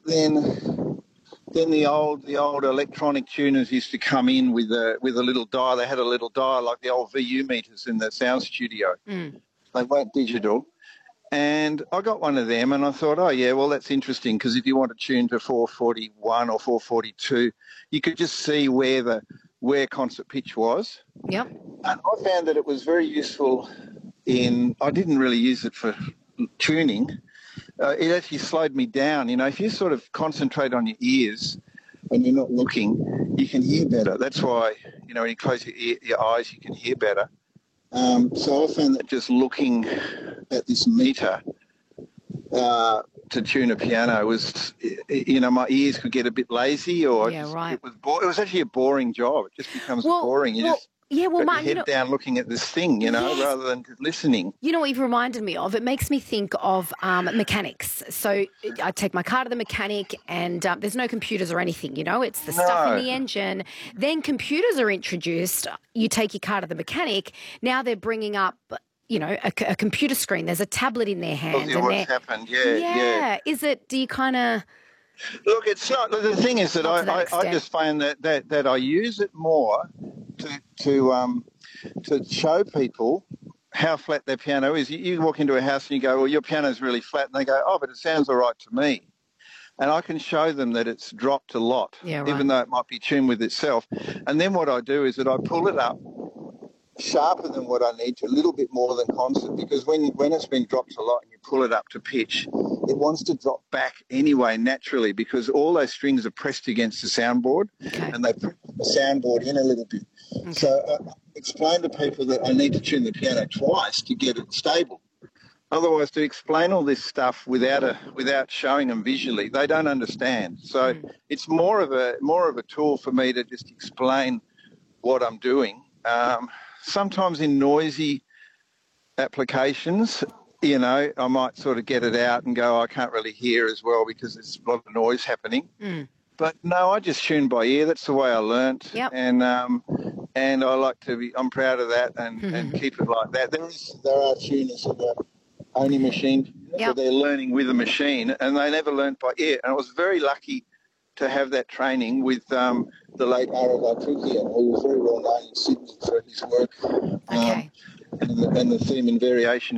then the old electronic tuners used to come in with a little dial. They had a little dial like the old VU meters in the sound studio. They weren't digital. And I got one of them and I thought, oh, yeah, well, that's interesting because if you want to tune to 441 or 442, you could just see where concert pitch was. Yep. And I found that it was very useful I didn't really use it for tuning. It actually slowed me down. You know, if you sort of concentrate on your ears and you're not looking, you can hear better. That's why, you know, when you close your eyes, you can hear better. So I found that just looking at this meter to tune a piano was, you know, my ears could get a bit lazy or it was actually a boring job. It just becomes boring. You just got Martin, your head down looking at this thing, you know, rather than listening. You know what you've reminded me of? It makes me think of mechanics. So I take my car to the mechanic and there's no computers or anything, you know. It's the stuff in the engine. Then computers are introduced. You take your car to the mechanic. Now they're bringing up, you know, a computer screen. There's a tablet in their hand. What's happened, yeah. Is it, do you kind of... Look, it's not. The thing is that I just find that I use it more to show people how flat their piano is. You walk into a house and you go, well, your piano's really flat, and they go, oh, but it sounds all right to me. And I can show them that it's dropped a lot, even though it might be tuned with itself. And then what I do is that I pull it up sharper than what I need to, a little bit more than constant, because when it's been dropped a lot and you pull it up to pitch, it wants to drop back anyway naturally because all those strings are pressed against the soundboard and they put the soundboard in a little bit. So I explain to people that I need to tune the piano twice to get it stable. Otherwise, to explain all this stuff without showing them visually, they don't understand. So it's more of a tool for me to just explain what I'm doing. Sometimes in noisy applications, you know, I might sort of get it out and go, I can't really hear as well because there's a lot of noise happening. But no, I just tune by ear. That's the way I learnt. And I like to be, I'm proud of that and keep it like that. There are tuners who are only machine, but they're learning with a machine and they never learnt by ear. And I was very lucky to have that training with the late Harold Artukian, who was very well known in Sydney for his work and the theme and variation